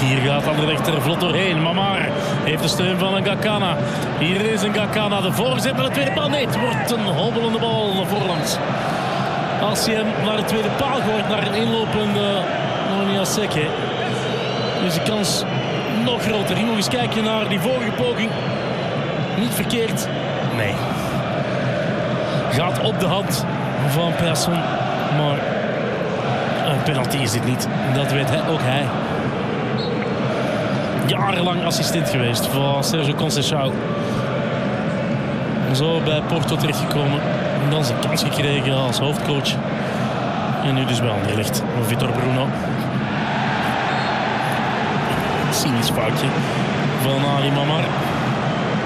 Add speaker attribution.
Speaker 1: Hier gaat Anderlecht er vlot doorheen. Mamar heeft de steun van een Gakana. Hier is een Gakana. De voorzet met de tweede paal. Nee, het wordt een hobbelende bal naar voorlangs. Als hij hem naar de tweede paal gooit, naar een inlopende Oniaseke, is de kans nog groter. Hier nog eens kijken naar die vorige poging. Niet verkeerd. Nee. Gaat op de hand van Persson. Maar een penalty is dit niet. Dat weet ook hij. Jarenlang assistent geweest van Sergio Conceição. Zo bij Porto terechtgekomen. En dan zijn kans gekregen als hoofdcoach. En nu dus bij Anderlecht. Vitor Bruno. Cynisch foutje van Ali Mamar.